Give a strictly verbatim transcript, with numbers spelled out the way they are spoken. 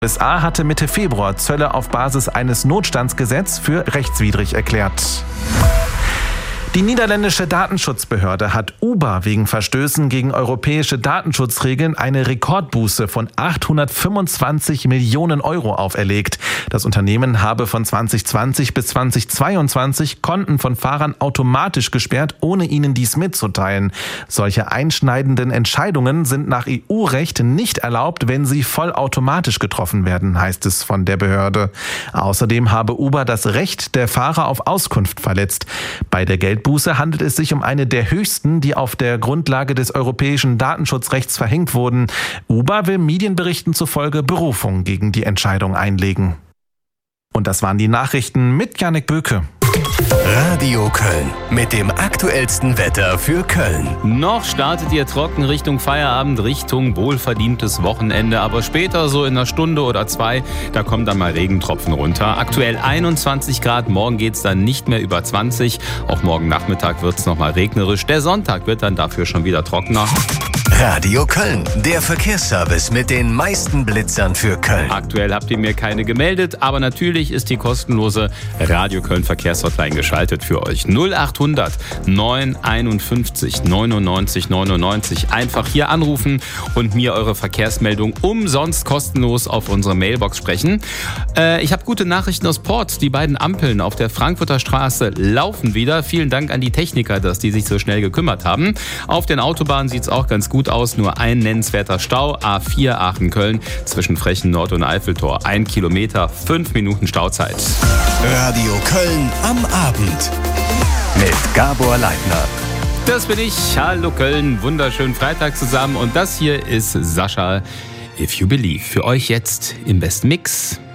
U S A hatte Mitte Februar Zölle auf Basis eines Notstandsgesetzes für rechtswidrig erklärt. Die niederländische Datenschutzbehörde hat Uber wegen Verstößen gegen europäische Datenschutzregeln eine Rekordbuße von achthundertfünfundzwanzig Millionen Euro auferlegt. Das Unternehmen habe von zwanzig zwanzig bis zwanzig zweiundzwanzig Konten von Fahrern automatisch gesperrt, ohne ihnen dies mitzuteilen. Solche einschneidenden Entscheidungen sind nach E U-Recht nicht erlaubt, wenn sie vollautomatisch getroffen werden, heißt es von der Behörde. Außerdem habe Uber das Recht der Fahrer auf Auskunft verletzt. Bei der Geld Buße handelt es sich um eine der höchsten, die auf der Grundlage des europäischen Datenschutzrechts verhängt wurden. Uber will Medienberichten zufolge Berufung gegen die Entscheidung einlegen. Und das waren die Nachrichten mit Janik Böke. Radio Köln mit dem aktuellsten Wetter für Köln. Noch startet ihr trocken Richtung Feierabend, Richtung wohlverdientes Wochenende. Aber später, so in einer Stunde oder zwei, da kommen dann mal Regentropfen runter. Aktuell einundzwanzig Grad, morgen geht's dann nicht mehr über zwanzig. Auch morgen Nachmittag wird's noch mal regnerisch. Der Sonntag wird dann dafür schon wieder trockener. Radio Köln, der Verkehrsservice mit den meisten Blitzern für Köln. Aktuell habt ihr mir keine gemeldet, aber natürlich ist die kostenlose Radio Köln Verkehrshotline geschaltet für euch. null achthundert neun einundfünfzig neunundneunzig neunundneunzig. Einfach hier anrufen und mir eure Verkehrsmeldung umsonst kostenlos auf unsere Mailbox sprechen. Äh, ich habe gute Nachrichten aus Port. Die beiden Ampeln auf der Frankfurter Straße laufen wieder. Vielen Dank an die Techniker, dass die sich so schnell gekümmert haben. Auf den Autobahnen sieht es auch ganz gut aus. Nur ein nennenswerter Stau. A vier Aachen-Köln zwischen Frechen Nord und Eiffeltor. Ein Kilometer, fünf Minuten Stauzeit. Radio Köln am Abend mit Gabor Leitner. Das bin ich. Hallo Köln. Wunderschönen Freitag zusammen. Und das hier ist Sascha, If You Believe. Für euch jetzt im besten Mix.